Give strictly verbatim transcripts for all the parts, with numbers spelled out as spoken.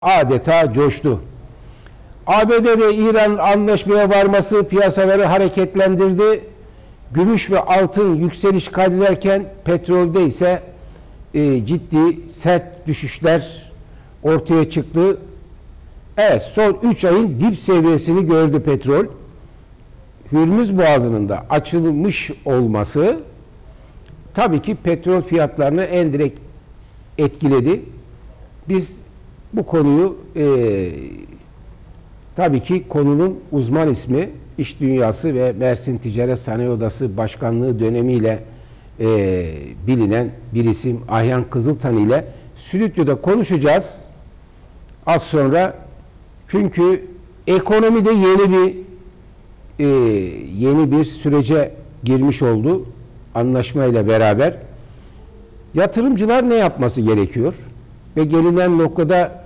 adeta coştu. A B D ve İran anlaşmaya varması piyasaları hareketlendirdi. Gümüş ve altın yükseliş kaydederken petrolde ise e, ciddi sert düşüşler ortaya çıktı. Evet, son üç ayın dip seviyesini gördü petrol. Hürmüz Boğazı'nın da açılmış olması tabii ki petrol fiyatlarını en direkt etkiledi. Biz bu konuyu e, tabii ki konunun uzman ismi İş Dünyası ve Mersin Ticaret Sanayi Odası Başkanlığı dönemiyle e, bilinen bir isim Ayhan Kızıltan ile stüdyoda konuşacağız az sonra. Çünkü ekonomide yeni bir e, yeni bir sürece girmiş oldu anlaşmayla beraber. Yatırımcılar ne yapması gerekiyor? Ve gelinen noktada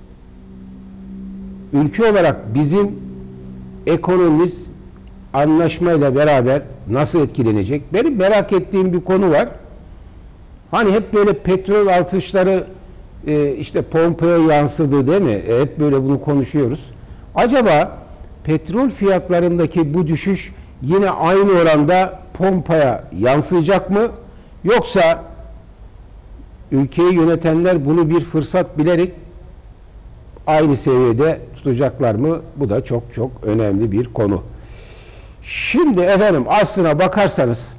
ülke olarak bizim ekonomimiz anlaşmayla beraber nasıl etkilenecek? Benim merak ettiğim bir konu var. Hani hep böyle petrol artışları e, işte pompaya yansıdı değil mi? E, hep böyle bunu konuşuyoruz. Acaba petrol fiyatlarındaki bu düşüş yine aynı oranda pompaya yansıyacak mı? Yoksa ülkeyi yönetenler bunu bir fırsat bilerek aynı seviyede tutacaklar mı? Bu da çok çok önemli bir konu. Şimdi efendim aslına bakarsanız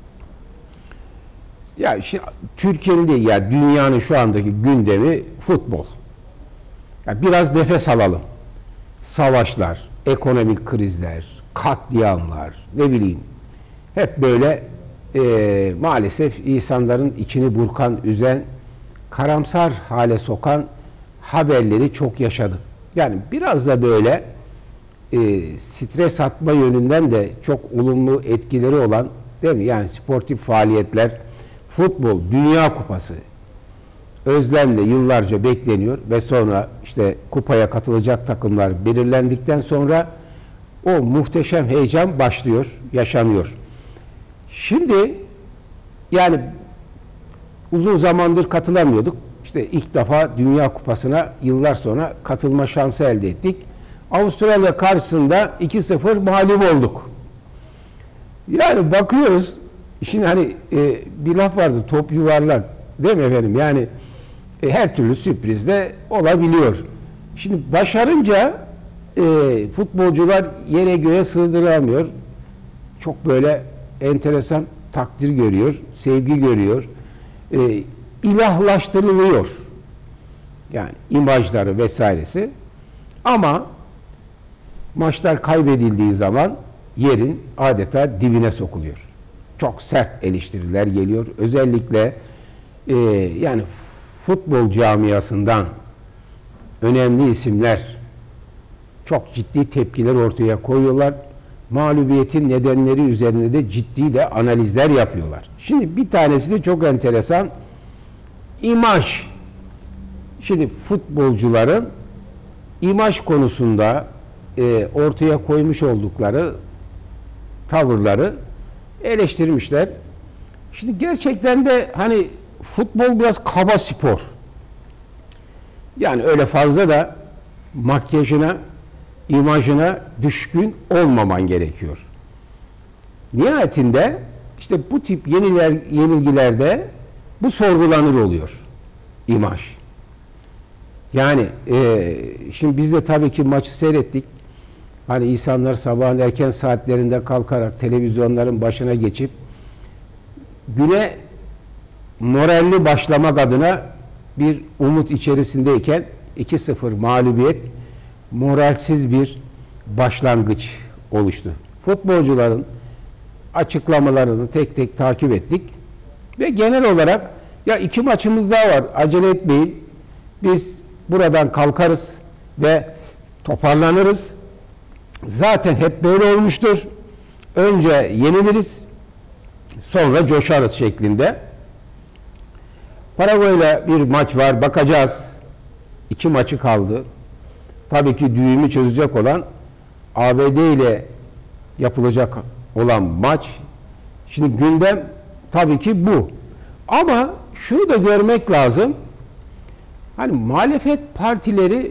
ya şimdi Türkiye'nin değil ya dünyanın şu andaki gündemi futbol. Ya biraz nefes alalım. Savaşlar, ekonomik krizler, katliamlar, ne bileyim hep böyle e, maalesef insanların içini burkan, üzen, karamsar hale sokan haberleri çok yaşadık. Yani biraz da böyle e, stres atma yönünden de çok olumlu etkileri olan değil mi? Yani sportif faaliyetler, futbol, Dünya Kupası özlemle yıllarca bekleniyor ve sonra işte kupaya katılacak takımlar belirlendikten sonra o muhteşem heyecan başlıyor, yaşanıyor. Şimdi yani uzun zamandır katılamıyorduk. İşte ilk defa Dünya Kupası'na yıllar sonra katılma şansı elde ettik. Avustralya karşısında iki sıfır mağlup olduk. Yani bakıyoruz, şimdi hani e, bir laf vardır, top yuvarlak değil mi efendim? Yani e, her türlü sürpriz de olabiliyor. Şimdi başarınca e, futbolcular yere göğe sığdıramıyor. Çok böyle enteresan takdir görüyor, sevgi görüyor. E, ilahlaştırılıyor. Yani imajları vesairesi. Ama maçlar kaybedildiği zaman yerin adeta dibine sokuluyor. Çok sert eleştiriler geliyor. Özellikle e, yani futbol camiasından önemli isimler çok ciddi tepkiler ortaya koyuyorlar. Mağlubiyetin nedenleri üzerine de ciddi de analizler yapıyorlar. Şimdi bir tanesi de çok enteresan. İmaj. Şimdi futbolcuların imaj konusunda e, ortaya koymuş oldukları tavırları eleştirmişler. Şimdi gerçekten de hani futbol biraz kaba spor. Yani öyle fazla da makyajına, imajına düşkün olmaman gerekiyor. Nihayetinde işte bu tip yeniler, yenilgilerde bu sorgulanır oluyor. İmaj. Yani e, şimdi biz de tabii ki maçı seyrettik. Hani insanlar sabahın erken saatlerinde kalkarak televizyonların başına geçip güne moralli başlamak adına bir umut içerisindeyken iki sıfır mağlubiyet moralsiz bir başlangıç oluştu. Futbolcuların açıklamalarını tek tek takip ettik ve genel olarak ya iki maçımız daha var, acele etmeyin, biz buradan kalkarız ve toparlanırız. Zaten hep böyle olmuştur. Önce yeniliriz, sonra coşarız şeklinde. Paraguay'la bir maç var, bakacağız. İki maçı kaldı. Tabii ki düğümü çözecek olan A B D ile yapılacak olan maç. Şimdi gündem tabii ki bu. Ama şunu da görmek lazım. Hani muhalefet partileri